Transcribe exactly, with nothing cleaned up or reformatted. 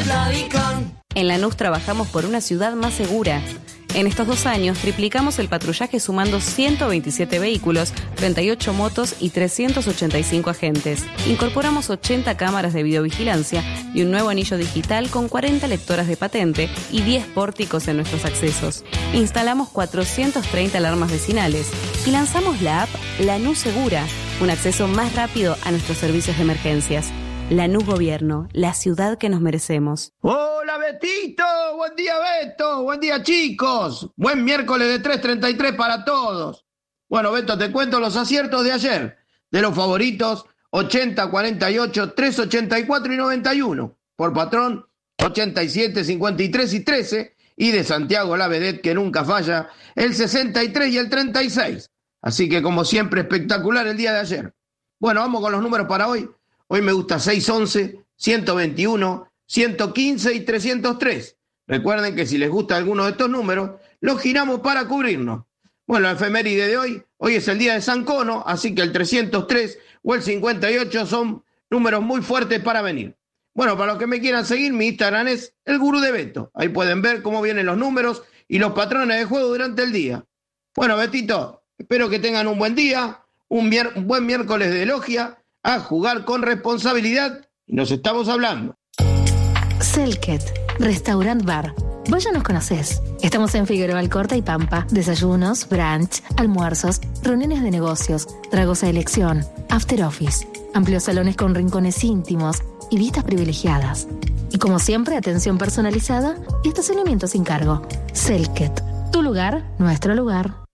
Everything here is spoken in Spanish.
En Lanús trabajamos por una ciudad más segura. En estos dos años triplicamos el patrullaje sumando ciento veintisiete vehículos, treinta y ocho motos y trescientos ochenta y cinco agentes. Incorporamos ochenta cámaras de videovigilancia y un nuevo anillo digital con cuarenta lectoras de patente y diez pórticos en nuestros accesos. Instalamos cuatrocientas treinta alarmas vecinales y lanzamos la app Lanús Segura, un acceso más rápido a nuestros servicios de emergencias. Lanús Gobierno, la ciudad que nos merecemos. ¡Hola, Betito! ¡Buen día, Beto! ¡Buen día, chicos! Buen miércoles de tres treinta y tres para todos. Bueno, Beto, te cuento los aciertos de ayer. De los favoritos, ochenta, cuarenta y ocho, trescientos ochenta y cuatro y noventa y uno. Por patrón, ochenta y siete, cincuenta y tres y trece. Y de Santiago la vedette que nunca falla, el sesenta y tres y el treinta y seis. Así que, como siempre, espectacular el día de ayer. Bueno, vamos con los números para hoy. Hoy me gusta seiscientos once, ciento veintiuno, ciento quince y trescientos tres. Recuerden que si les gusta alguno de estos números, los giramos para cubrirnos. Bueno, la efeméride de hoy, hoy es el día de San Cono, así que el trescientos tres o el cincuenta y ocho son números muy fuertes para venir. Bueno, para los que me quieran seguir, mi Instagram es el Gurú de Beto. Ahí pueden ver cómo vienen los números y los patrones de juego durante el día. Bueno, Betito, espero que tengan un buen día, un, mier- un buen miércoles de logia, a jugar con responsabilidad y nos estamos hablando. Selket, Restaurant Bar. Vos ya nos conocés. Estamos en Figueroa Alcorta y Pampa. Desayunos, brunch, almuerzos, reuniones de negocios, tragos a elección, after office, amplios salones con rincones íntimos y vistas privilegiadas. Y como siempre, atención personalizada y estacionamiento sin cargo. Selket, tu lugar, nuestro lugar.